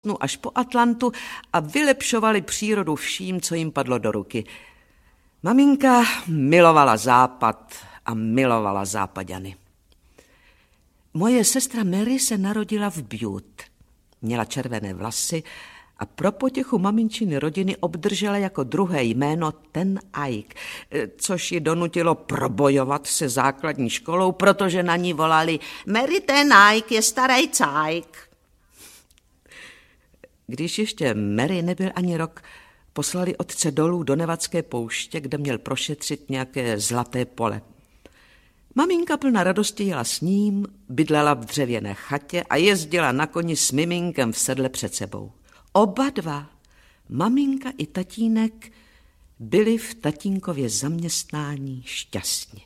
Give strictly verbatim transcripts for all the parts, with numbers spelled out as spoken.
až po Atlantu a vylepšovali přírodu vším, co jim padlo do ruky. Maminka milovala západ a milovala zápaďany. Moje sestra Mary se narodila v Butte. Měla červené vlasy a pro potěchu maminčiny rodiny obdržela jako druhé jméno Ten Ike, což ji donutilo probojovat se základní školou, protože na ní volali Mary Ten Ike je starý cajk. Když ještě Mary nebyl ani rok, poslali otce dolů do Nevadské pouště, kde měl prošetřit nějaké zlaté pole. Maminka plná radosti jela s ním, bydlela v dřevěné chatě a jezdila na koni s miminkem v sedle před sebou. Oba dva, maminka i tatínek, byli v tatínkově zaměstnání šťastní.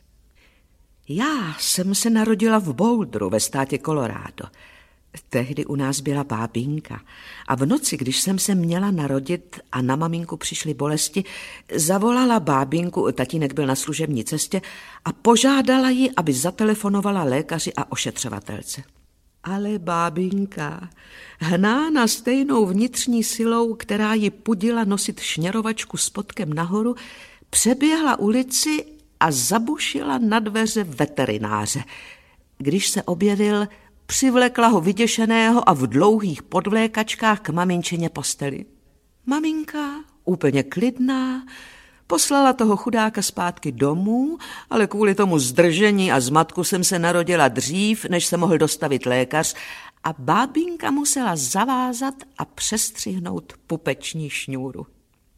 Já jsem se narodila v Boulderu ve státě Colorado. Tehdy u nás byla bábinka a v noci, když jsem se měla narodit a na maminku přišly bolesti, zavolala bábinku, tatínek byl na služební cestě, a požádala ji, aby zatelefonovala lékaři a ošetřovatelce. Ale bábinka, hnána stejnou vnitřní silou, která ji pudila nosit šněrovačku s podkem nahoru, přeběhla ulici a zabušila na dveře veterináře. Když se objevil, přivlekla ho vyděšeného a v dlouhých podvlékačkách k maminčině posteli. Maminka, úplně klidná, poslala toho chudáka zpátky domů, ale kvůli tomu zdržení a zmatku jsem se narodila dřív, než se mohl dostavit lékař, a bábinka musela zavázat a přestřihnout pupeční šňůru.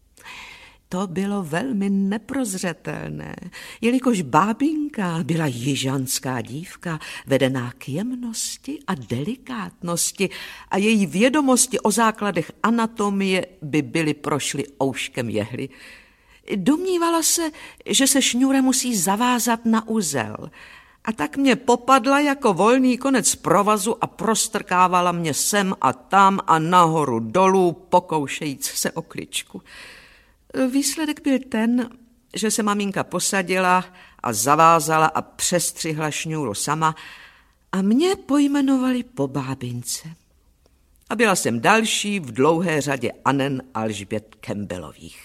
To bylo velmi neprozřetelné, jelikož bábinka byla jižanská dívka, vedená k jemnosti a delikátnosti, a její vědomosti o základech anatomie by byly prošly ouškem jehly. Domnívala se, že se šňůra musí zavázat na uzel, a tak mě popadla jako volný konec provazu a prostrkávala mě sem a tam a nahoru dolů, pokoušejíc se o kličku. Výsledek byl ten, že se maminka posadila a zavázala a přestřihla šňůru sama a mě pojmenovali po bábince. A byla jsem další v dlouhé řadě Anen Alžbět Campbellových.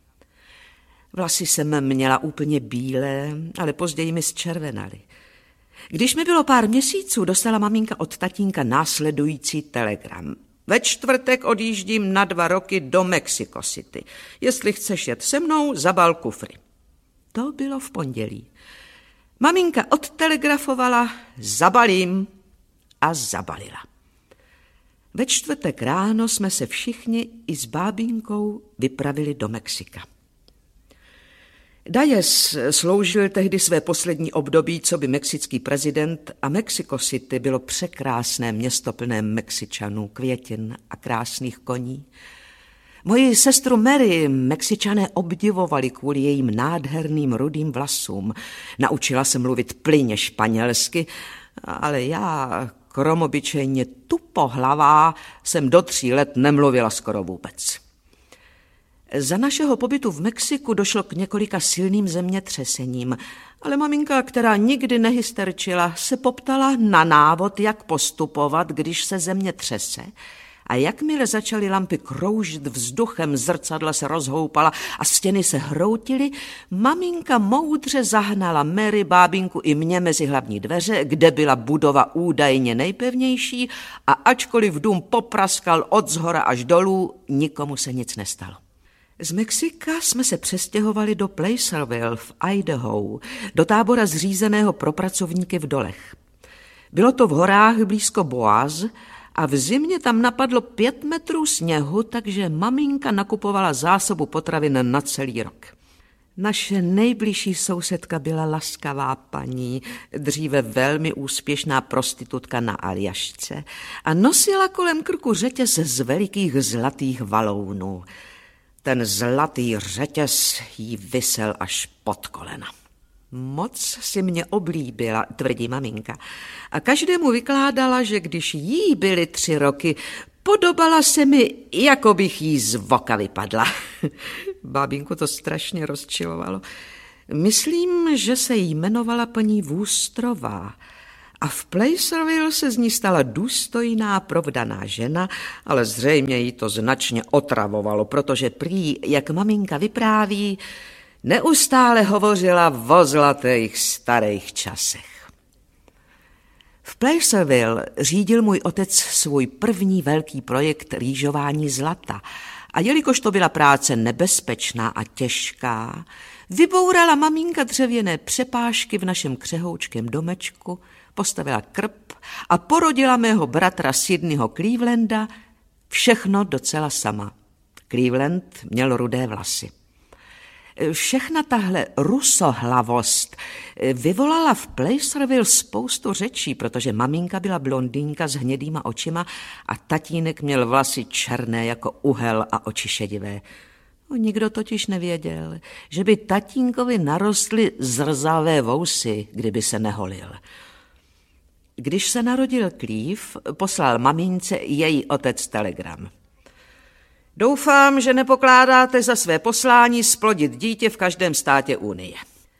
Vlasy jsem měla úplně bílé, ale později mi zčervenaly. Když mi bylo pár měsíců, dostala maminka od tatínka následující telegram. Ve čtvrtek odjíždím na dva roky do Mexico City. Jestli chceš jet se mnou, zabal kufry. To bylo v pondělí. Maminka odtelegrafovala, zabalím, a zabalila. Ve čtvrtek ráno jsme se všichni i s bábinkou vypravili do Mexika. Diaz sloužil tehdy své poslední období coby mexický prezident a Mexico City bylo překrásné město plné Mexičanů, květin a krásných koní. Moji sestru Mary Mexičané obdivovali kvůli jejím nádherným rudým vlasům. Naučila se mluvit plyně španělsky, ale já, krom obyčejně tupohlavá, jsem do tří let nemluvila skoro vůbec. Za našeho pobytu v Mexiku došlo k několika silným zemětřesením, ale maminka, která nikdy nehysterčila, se poptala na návod, jak postupovat, když se země třese. A jakmile začaly lampy kroužit vzduchem, zrcadla se rozhoupala a stěny se hroutily, maminka moudře zahnala Mary, bábinku i mě mezi hlavní dveře, kde byla budova údajně nejpevnější, a ačkoliv dům popraskal od zhora až dolů, nikomu se nic nestalo. Z Mexika jsme se přestěhovali do Placerville v Idaho, do tábora zřízeného pro pracovníky v dolech. Bylo to v horách blízko Boise a v zimě tam napadlo pět metrů sněhu, takže maminka nakupovala zásobu potravin na celý rok. Naše nejbližší sousedka byla laskavá paní, dříve velmi úspěšná prostitutka na Aljašce, a nosila kolem krku řetěz z velikých zlatých valounů. Ten zlatý řetěz jí visel až pod kolena. Moc si mě oblíbila, tvrdí maminka, a každému vykládala, že když jí byly tři roky, podobala se mi, jako bych jí z voka vypadla. Bábinku to strašně rozčilovalo. Myslím, že se jí jmenovala paní Vůstrová A v Placerville se z ní stala důstojná, provdaná žena, ale zřejmě jí to značně otravovalo, protože prý, jak maminka vypráví, neustále hovořila o zlatých starých časech. V Placerville řídil můj otec svůj první velký projekt rýžování zlata a jelikož to byla práce nebezpečná a těžká, vybourala maminka dřevěné přepážky v našem křehoučkém domečku, postavila krb a porodila mého bratra Sydneyho Clevelanda, všechno docela sama. Cleveland měl rudé vlasy. Všechna tahle rusohlavost vyvolala v Placerville spoustu řečí, protože maminka byla blondýnka s hnědýma očima a tatínek měl vlasy černé jako uhel a oči šedivé. No, nikdo totiž nevěděl, že by tatínkovi narostly zrzavé vousy, kdyby se neholil. Když se narodil Cleve, poslal mamince její otec telegram. Doufám, že nepokládáte za své poslání splodit dítě v každém státě Unie.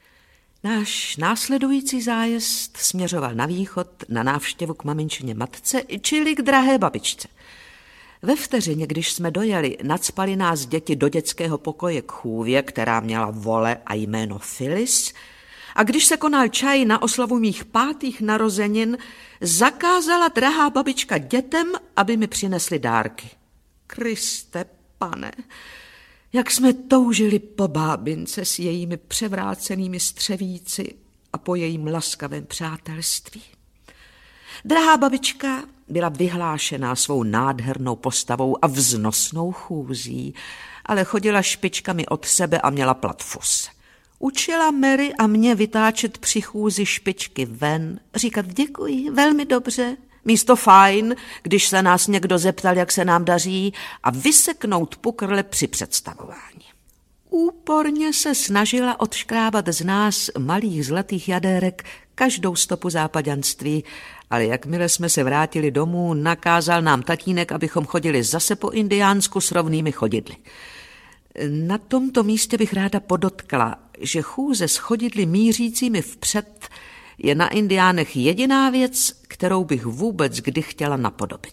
Náš následující zájezd směřoval na východ na návštěvu k maminčině matce, čili k drahé babičce. Ve vteřině, když jsme dojeli, nacpali nás děti do dětského pokoje k chůvě, která měla vole a jméno Phyllis, a když se konal čaj na oslavu mých pátých narozenin, zakázala drahá babička dětem, aby mi přinesli dárky. Kriste pane, jak jsme toužili po bábince s jejími převrácenými střevíci a po jejím laskavém přátelství. Drahá babička byla vyhlášená svou nádhernou postavou a vznosnou chůzí, ale chodila špičkami od sebe a měla platfus. Učila Mary a mě vytáčet při chůzi špičky ven, říkat děkuji, velmi dobře, místo fajn, když se nás někdo zeptal, jak se nám daří, a vyseknout pukrle při představování. Úporně se snažila odškrábat z nás malých zlatých jadérek každou stopu zápaďanství, ale jakmile jsme se vrátili domů, nakázal nám tatínek, abychom chodili zase po indiánsku s rovnými chodidly. Na tomto místě bych ráda podotkla, že chůze s chodidly mířícími vpřed je na indiánech jediná věc, kterou bych vůbec kdy chtěla napodobit.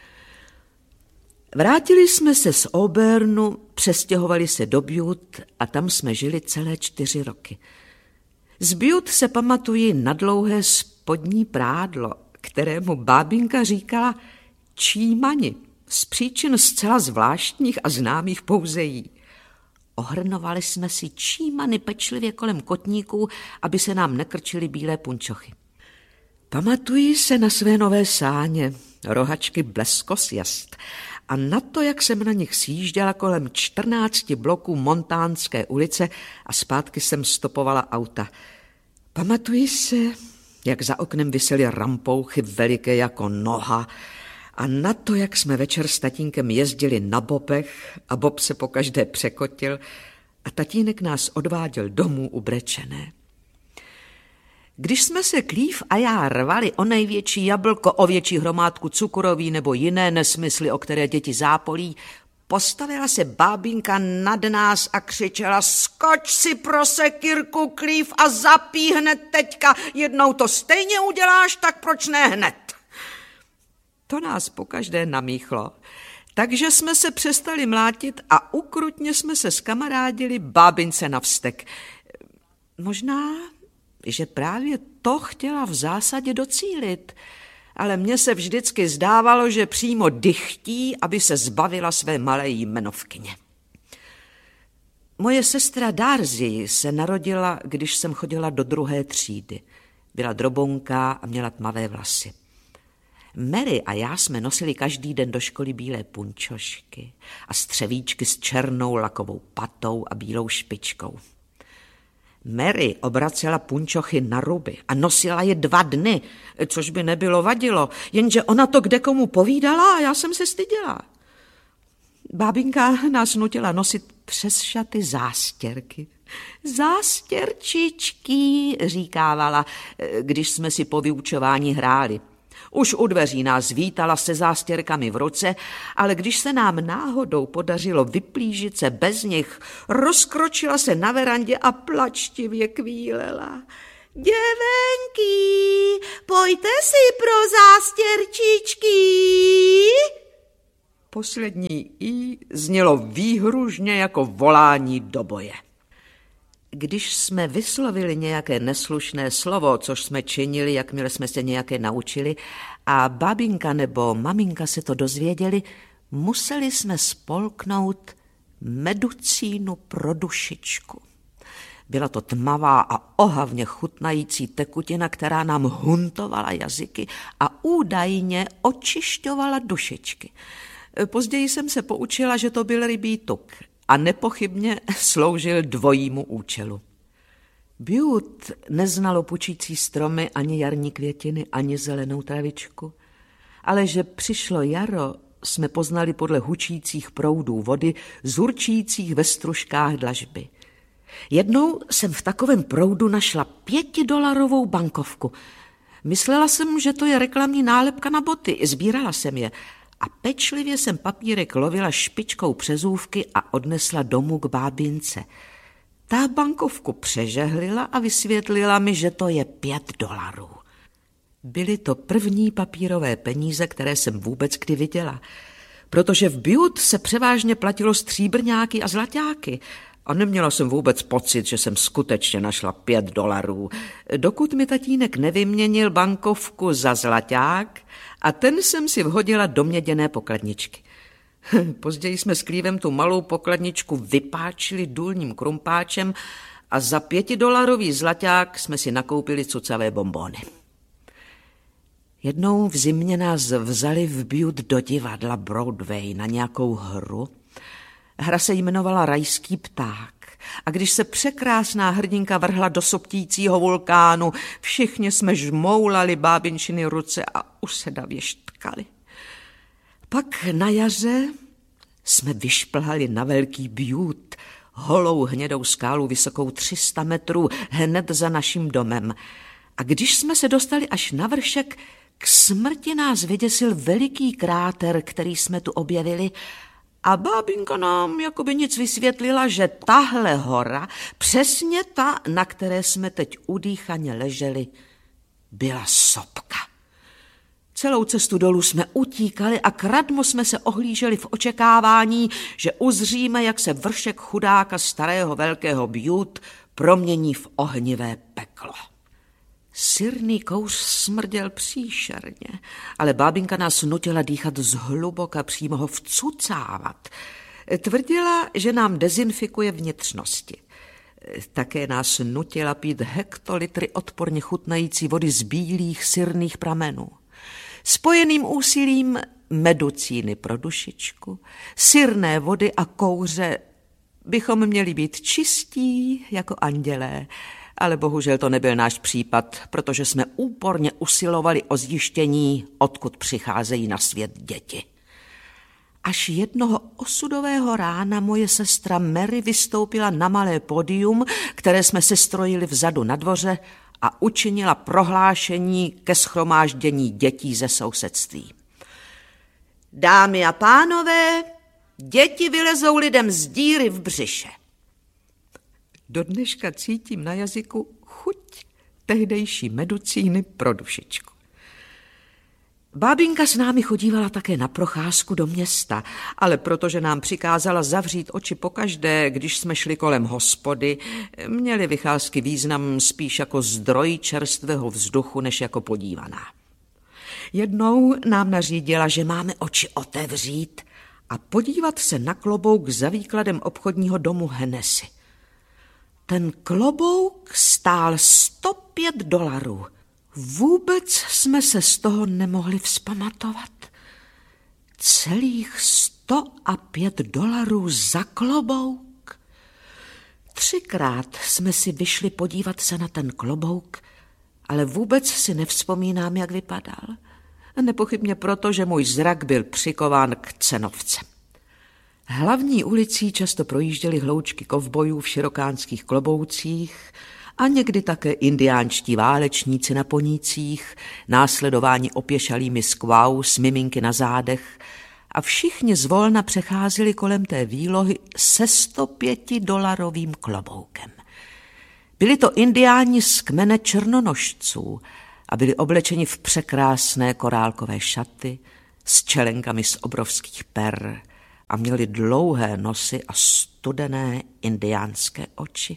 Vrátili jsme se z Auburnu, přestěhovali se do Butte a tam jsme žili celé čtyři roky. Z Butte se pamatuji na dlouhé spodní prádlo, kterému bábinka říkala čímani, z příčin zcela zvláštních a známých pouze jí. Ohrnovali jsme si čímany pečlivě kolem kotníků, aby se nám nekrčily bílé punčochy. Pamatuji se na své nové sáně, rohačky Bleskosjast, a na to, jak jsem na nich sjížděla kolem čtrnácti bloků Montánské ulice a zpátky jsem stopovala auta. Pamatuji se, jak za oknem visely rampouchy veliké jako noha, a na to, jak jsme večer s tatínkem jezdili na bobech a Bob se pokaždé překotil a tatínek nás odváděl domů ubrečené. Když jsme se Cleve a já rvali o největší jablko, o větší hromádku cukroví nebo jiné nesmysly, o které děti zápolí, postavila se bábinka nad nás a křičela: skoč si pro sekyrku, Cleve, a zapí hned teďka, jednou to stejně uděláš, tak proč ne hned? To nás pokaždé namíchlo, takže jsme se přestali mlátit a ukrutně jsme se skamarádili bábince na vztek. Možná, že právě to chtěla v zásadě docílit, ale mně se vždycky zdávalo, že přímo dychtí, aby se zbavila své malé jmenovkyně. Moje sestra Darcy se narodila, když jsem chodila do druhé třídy. Byla drobonká a měla tmavé vlasy. Mary a já jsme nosili každý den do školy bílé punčošky a střevíčky s černou lakovou patou a bílou špičkou. Mary obracela punčochy na ruby a nosila je dva dny, což by nebylo vadilo, jenže ona to kdekomu povídala a já jsem se styděla. Bábinka nás nutila nosit přes šaty zástěrky. Zástěrčičky, říkávala, když jsme si po vyučování hráli. Už u dveří nás vítala se zástěrkami v ruce, ale když se nám náhodou podařilo vyplížit se bez nich, rozkročila se na verandě a plačtivě kvílela. Děvenky, pojďte si pro zástěrčičky. Poslední i znělo výhružně jako volání do boje. Když jsme vyslovili nějaké neslušné slovo, což jsme činili, jakmile jsme se nějaké naučili, a babinka nebo maminka se to dozvěděli, museli jsme spolknout meducínu pro dušičku. Byla to tmavá a ohavně chutnající tekutina, která nám huntovala jazyky a údajně očišťovala dušičky. Později jsem se poučila, že to byl rybí tuk a nepochybně sloužil dvojímu účelu. Bute neznalo pučící stromy, ani jarní květiny, ani zelenou travičku, ale že přišlo jaro, jsme poznali podle hučících proudů vody, zurčících ve stružkách dlažby. Jednou jsem v takovém proudu našla pětidolarovou bankovku. Myslela jsem, že to je reklamní nálepka na boty, sbírala jsem je a pečlivě jsem papírek lovila špičkou přezůvky a odnesla domů k bábince. Ta bankovku přežehlila a vysvětlila mi, že to je pět dolarů. Byly to první papírové peníze, které jsem vůbec kdy viděla, protože v Bute se převážně platilo stříbrňáky a zlaťáky a neměla jsem vůbec pocit, že jsem skutečně našla pět dolarů, dokud mi tatínek nevyměnil bankovku za zlaťák a ten jsem si vhodila do měděné pokladničky. Později jsme s Clevem tu malou pokladničku vypáčili důlním krumpáčem a za pětidolarový zlaťák jsme si nakoupili cucavé bonbony. Jednou v zimě nás vzali v Bute do divadla Broadway na nějakou hru. Hra se jmenovala Rajský pták a když se překrásná hrdinka vrhla do soptícího vulkánu, všichni jsme žmoulali bábinčiny ruce a usedavě štkali. Pak na jaře jsme vyšplhali na velký Bute, holou hnědou skálu vysokou tři sta metrů hned za naším domem. A když jsme se dostali až na vršek, k smrti nás vyděsil veliký kráter, který jsme tu objevili, a bábinka nám jakoby nic vysvětlila, že tahle hora, přesně ta, na které jsme teď udýchaně leželi, byla sopka. Celou cestu dolů jsme utíkali a kradmo jsme se ohlíželi v očekávání, že uzříme, jak se vršek chudáka starého velkého Bute promění v ohnivé peklo. Syrný kouř smrděl příšerně, ale bábinka nás nutila dýchat zhluboka, přímo ho vcucávat. Tvrdila, že nám dezinfikuje vnitřnosti. Také nás nutila pít hektolitry odporně chutnající vody z bílých syrných pramenů. Spojeným úsilím meducíny pro dušičku, syrné vody a kouře bychom měli být čistí jako andělé, ale bohužel to nebyl náš případ, protože jsme úporně usilovali o zjištění, odkud přicházejí na svět děti. Až jednoho osudového rána moje sestra Mary vystoupila na malé pódium, které jsme sestrojili vzadu na dvoře, a učinila prohlášení ke shromáždění dětí ze sousedství. Dámy a pánové, děti vylezou lidem z díry v břiše. Do dneška cítím na jazyku chuť tehdejší meducíny pro dušičku. Bábinka s námi chodívala také na procházku do města, ale protože nám přikázala zavřít oči pokaždé, když jsme šli kolem hospody, měly vycházky význam spíš jako zdroj čerstvého vzduchu, než jako podívaná. Jednou nám nařídila, že máme oči otevřít a podívat se na klobouk za výkladem obchodního domu Hennessy. Ten klobouk stál sto pět dolarů. Vůbec jsme se z toho nemohli vzpamatovat. Celých sto a pět dolarů za klobouk. Třikrát jsme si vyšli podívat se na ten klobouk, ale vůbec si nevzpomínám, jak vypadal. Nepochybně proto, že můj zrak byl přikován k cenovce. Hlavní ulicí často projížděly hloučky kovbojů v širokánských kloboucích a někdy také indiánští válečníci na ponících, následování opěšalými skvau s miminky na zádech, a všichni zvolna přecházeli kolem té výlohy se sto pěti dolarovým kloboukem. Byli to indiáni z kmene černonožců a byli oblečeni v překrásné korálkové šaty s čelenkami z obrovských per a měli dlouhé nosy a studené indiánské oči.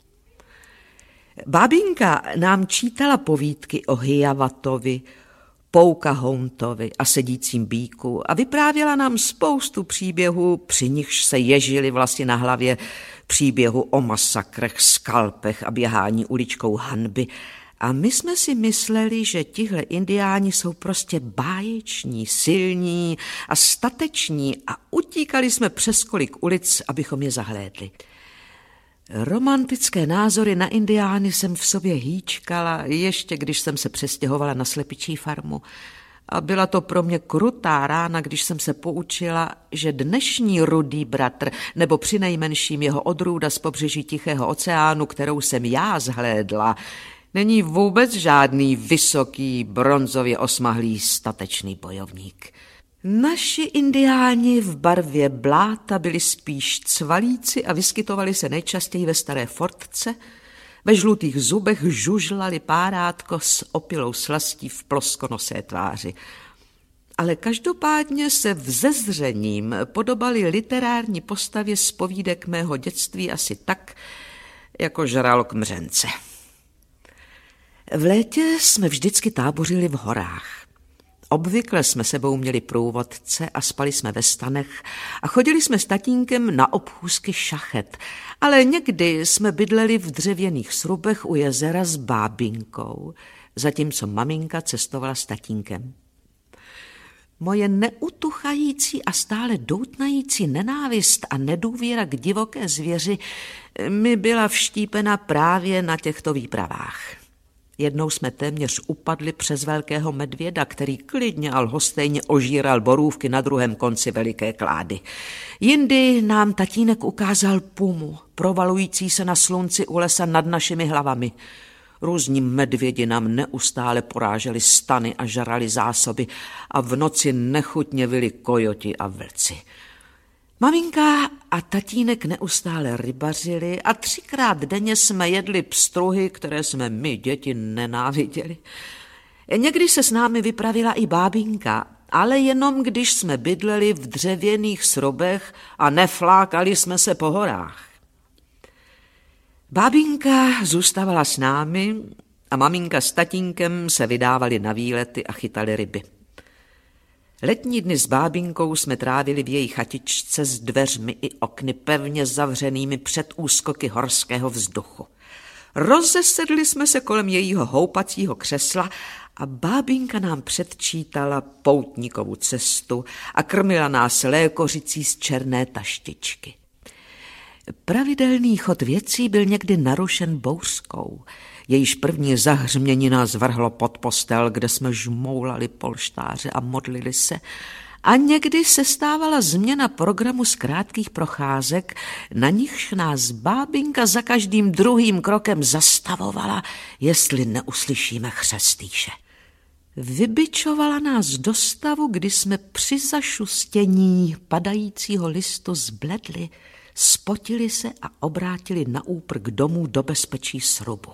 Bábínka nám čítala povídky o Hiawathovi, Pocahontovi a sedícím býku a vyprávěla nám spoustu příběhů, při nichž se ježily vlasy na hlavě, příběhu o masakrech, skalpech a běhání uličkou hanby. A my jsme si mysleli, že tihle indiáni jsou prostě báječní, silní a stateční a utíkali jsme přes kolik ulic, abychom je zahlédli. Romantické názory na indiány jsem v sobě hýčkala, ještě když jsem se přestěhovala na slepičí farmu. A byla to pro mě krutá rána, když jsem se poučila, že dnešní rudý bratr, nebo přinejmenším jeho odrůda z pobřeží Tichého oceánu, kterou jsem já zhlédla, není vůbec žádný vysoký, bronzově osmahlý, statečný bojovník. Naši indiáni v barvě bláta byli spíš cvalíci a vyskytovali se nejčastěji ve staré fortce. Ve žlutých zubech žužlali párátko s opilou slastí v ploskonosé tváři. Ale každopádně se vzezřením podobali literární postavě z povídek mého dětství asi tak, jako žralok mřence. V létě jsme vždycky tábořili v horách. Obvykle jsme sebou měli průvodce a spali jsme ve stanech a chodili jsme s tatínkem na obchůzky šachet, ale někdy jsme bydleli v dřevěných srubech u jezera s bábinkou, zatímco maminka cestovala s tatínkem. Moje neutuchající a stále doutnající nenávist a nedůvěra k divoké zvěři mi byla vštípena právě na těchto výpravách. Jednou jsme téměř upadli přes velkého medvěda, který klidně a lhostejně ožíral borůvky na druhém konci veliké klády. Jindy nám tatínek ukázal pumu, provalující se na slunci u lesa nad našimi hlavami. Různí medvědi nám neustále poráželi stany a žrali zásoby a v noci nechutně vyli kojoti a vlci. Maminka a tatínek neustále rybařili a třikrát denně jsme jedli pstruhy, které jsme my, děti, nenáviděli. Někdy se s námi vypravila i bábinka, ale jenom když jsme bydleli v dřevěných srubech a neflákali jsme se po horách. Bábinka zůstávala s námi a maminka s tatínkem se vydávali na výlety a chytali ryby. Letní dny s bábinkou jsme trávili v její chatičce s dveřmi i okny pevně zavřenými před úskoky horského vzduchu. Rozesedli jsme se kolem jejího houpacího křesla a bábinka nám předčítala poutníkovu cestu a krmila nás lékořicí z černé taštičky. Pravidelný chod věcí byl někdy narušen bouřkou. Jejíž první zahřmění nás vrhlo pod postel, kde jsme žmoulali polštáře a modlili se. A někdy se stávala změna programu z krátkých procházek, na nichž nás bábinka za každým druhým krokem zastavovala, jestli neuslyšíme chřestýše. Vybičovala nás do stavu, kdy jsme při zašustění padajícího listu zbledli, spotili se a obrátili na úprk domů do bezpečí srubu.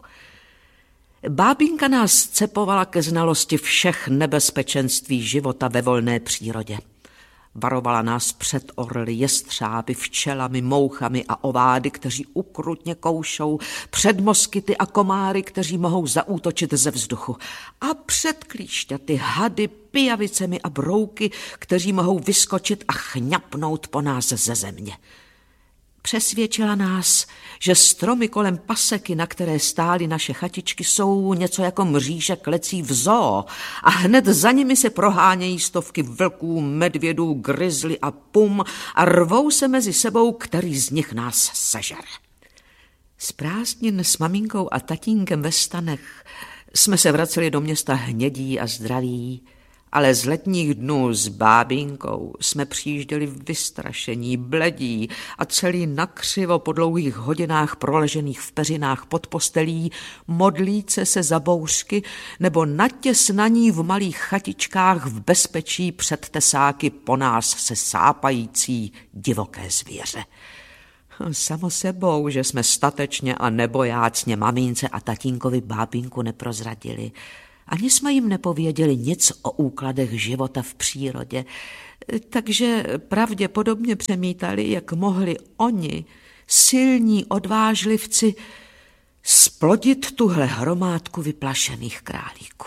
Bábinka nás cepovala ke znalosti všech nebezpečenství života ve volné přírodě. Varovala nás před orly, jestřáby, včelami, mouchami a ovády, kteří ukrutně koušou, před moskyty a komáry, kteří mohou zaútočit ze vzduchu, a před klíšťaty, hady, pijavicemi a brouky, kteří mohou vyskočit a chňapnout po nás ze země. Přesvědčila nás, že stromy kolem paseky, na které stály naše chatičky, jsou něco jako mříže klecí v zoo a hned za nimi se prohánějí stovky vlků, medvědů, grizzly a pum a rvou se mezi sebou, který z nich nás sežere. Z prázdnin s maminkou a tatínkem ve stanech jsme se vraceli do města hnědí a zdraví, ale z letních dnů s bábinkou jsme přijížděli vystrašení, bledí a celý nakřivo po dlouhých hodinách proležených v peřinách pod postelí, modlíce se za bouřky nebo natěsnaní v malých chatičkách v bezpečí před tesáky po nás se sápající divoké zvěře. Samo sebou, že jsme statečně a nebojácně mamínce a tatínkovi bábinku neprozradili. Ani jsme jim nepověděli nic o úkladech života v přírodě, takže pravděpodobně přemítali, jak mohli oni, silní odvážlivci, splodit tuhle hromádku vyplašených králíků.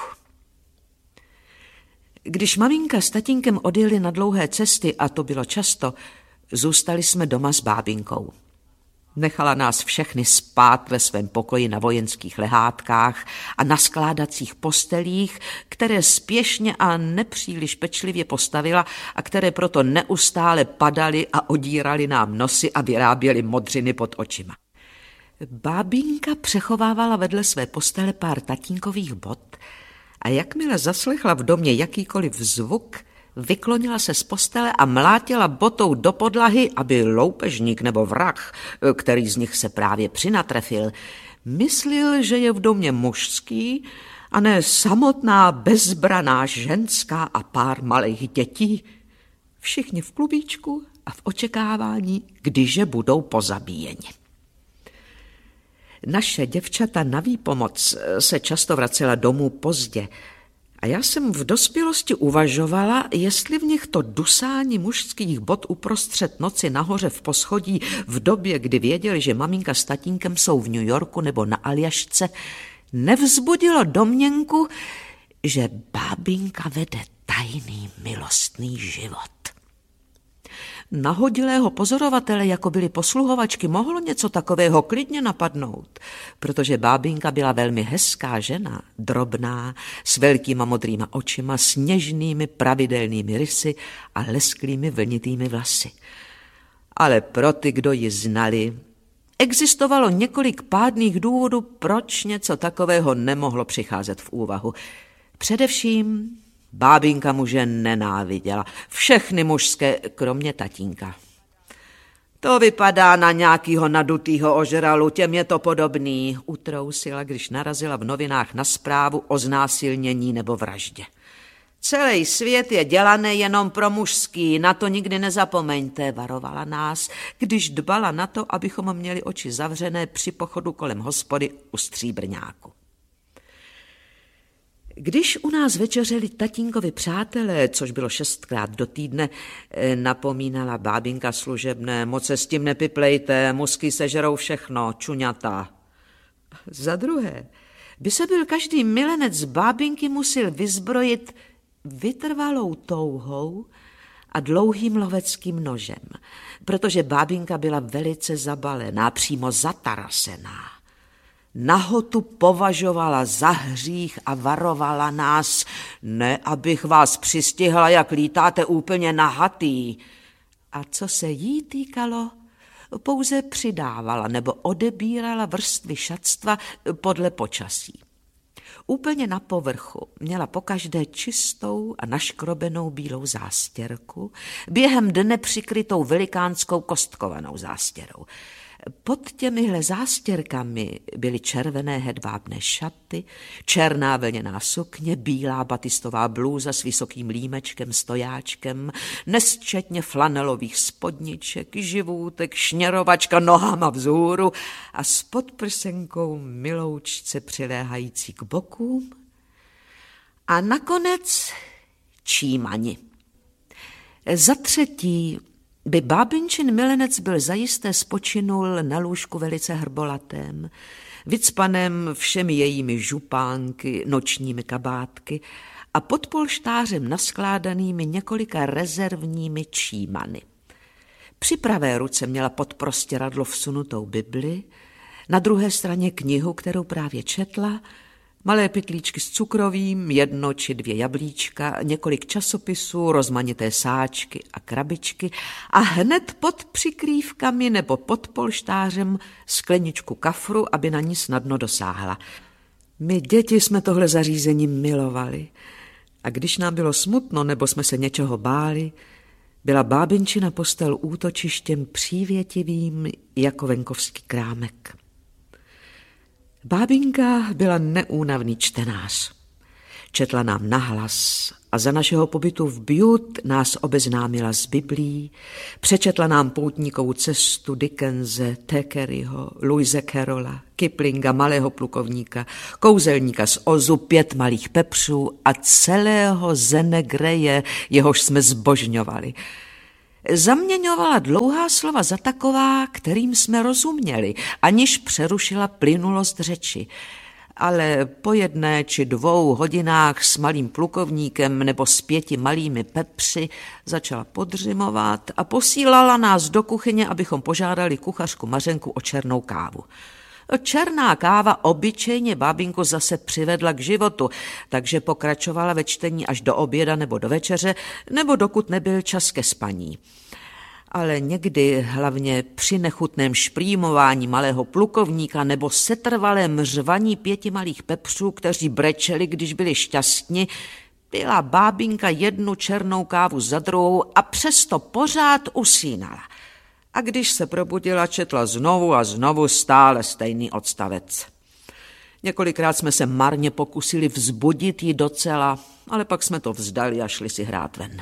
Když maminka s tatínkem odjeli na dlouhé cesty, a to bylo často, zůstali jsme doma s bábinkou. Nechala nás všechny spát ve svém pokoji na vojenských lehátkách a na skládacích postelích, které spěšně a nepříliš pečlivě postavila a které proto neustále padaly a odírali nám nosy a vyráběly modřiny pod očima. Bábinka přechovávala vedle své postele pár tatínkových bot a jakmile zaslechla v domě jakýkoliv zvuk, vyklonila se z postele a mlátila botou do podlahy, aby loupežník nebo vrah, který z nich se právě přinatrefil, myslel, že je v domě mužský a ne samotná bezbraná ženská a pár malých dětí. Všichni v klubíčku a v očekávání, kdyže budou pozabíjeni. Naše děvčata na výpomoc se často vracela domů pozdě a já jsem v dospělosti uvažovala, jestli v nich to dusání mužských bot uprostřed noci nahoře v poschodí v době, kdy věděli, že maminka s tatínkem jsou v New Yorku nebo na Aljašce, nevzbudilo domněnku, že bábinka vede tajný milostný život. Nahodilého pozorovatele, jako byly posluhovačky, mohlo něco takového klidně napadnout, protože bábinka byla velmi hezká žena, drobná, s velkýma modrýma očima, s něžnými pravidelnými rysy a lesklými vlnitými vlasy. Ale pro ty, kdo ji znali, existovalo několik pádných důvodů, proč něco takového nemohlo přicházet v úvahu. Především bábinka muže nenáviděla. Všechny mužské, kromě tatínka. To vypadá na nějakýho nadutýho ožralu, těm je to podobný, utrousila, když narazila v novinách na zprávu o znásilnění nebo vraždě. Celý svět je dělaný jenom pro mužský, na to nikdy nezapomeňte, varovala nás, když dbala na to, abychom měli oči zavřené při pochodu kolem hospody u Stříbrňáku. Když u nás večeřeli tatínkovi přátelé, což bylo šestkrát do týdne, napomínala bábinka služebné, moc se s tím nepiplejte, musky sežerou všechno, čuňata. Za druhé, by se byl každý milenec bábinky musil vyzbrojit vytrvalou touhou a dlouhým loveckým nožem, protože bábinka byla velice zabalená, přímo zatarasená. Nahotu považovala za hřích a varovala nás, ne, abych vás přistihla, jak lítáte úplně nahatý. A co se jí týkalo, pouze přidávala nebo odebírala vrstvy šatstva podle počasí. Úplně na povrchu měla pokaždé čistou a naškrobenou bílou zástěrku, během dne přikrytou velikánskou kostkovanou zástěrou. Pod těmihle zástěrkami byly červené hedvábné šaty, černá vlněná sukně, bílá batistová blůza s vysokým límečkem, stojáčkem, nesčetně flanelových spodniček, živůtek, šněrovačka nohama vzhůru a s podprsenkou miloučce přiléhající k bokům. A nakonec čímani. Za třetí by bábinčin milenec byl zajisté spočinul na lůžku velice hrbolatém, vycpaném všemi jejími župánky, nočními kabátky a pod polštářem naskládanými několika rezervními čímany. Při pravé ruce měla pod prostěradlo vsunutou Bibli, na druhé straně knihu, kterou právě četla, malé pytlíčky s cukrovým, jedno či dvě jablíčka, několik časopisů, rozmanité sáčky a krabičky a hned pod přikrývkami nebo pod polštářem skleničku kafru, aby na ní snadno dosáhla. My děti jsme tohle zařízení milovali a když nám bylo smutno nebo jsme se něčeho báli, byla bábinčina postel útočištěm přívětivým jako venkovský krámek. Bábinka byla neúnavný čtenář. Četla nám nahlas a za našeho pobytu v Bute nás obeznámila s Biblí, přečetla nám poutníkovou cestu Dickense, Thackerayho, Lewise Carrolla, Kiplinga, Malého plukovníka, Kouzelníka z Ozu, Pět malých pepřů a celého Zene Greje, jehož jsme zbožňovali. Zaměňovala dlouhá slova za taková, kterým jsme rozuměli, aniž přerušila plynulost řeči. Ale po jedné či dvou hodinách s malým plukovníkem nebo s pěti malými pepři začala podřimovat a posílala nás do kuchyně, abychom požádali kuchařku Mařenku o černou kávu. Černá káva obyčejně bábinku zase přivedla k životu, takže pokračovala ve čtení až do oběda nebo do večeře, nebo dokud nebyl čas ke spaní. Ale někdy, hlavně při nechutném šprýmování malého plukovníka nebo setrvalém řvaní pěti malých pepřů, kteří brečeli, když byli šťastni, pila bábinka jednu černou kávu za druhou a přesto pořád usínala. A když se probudila, četla znovu a znovu stále stejný odstavec. Několikrát jsme se marně pokusili vzbudit ji docela, ale pak jsme to vzdali a šli si hrát ven.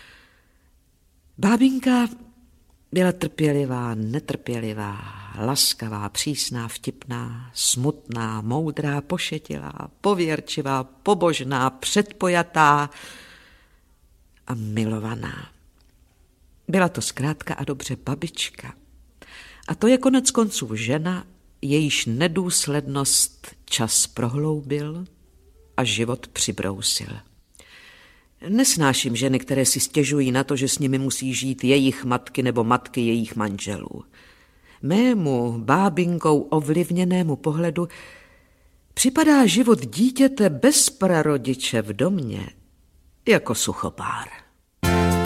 Bábinka byla trpělivá, netrpělivá, laskavá, přísná, vtipná, smutná, moudrá, pošetilá, pověrčivá, pobožná, předpojatá a milovaná. Byla to zkrátka a dobře babička. A to je konec konců žena, jejíž nedůslednost čas prohloubil a život přibrousil. Nesnáším ženy, které si stěžují na to, že s nimi musí žít jejich matky nebo matky jejich manželů. Mému bábinkou ovlivněnému pohledu připadá život dítěte bez prarodiče v domě jako suchopár.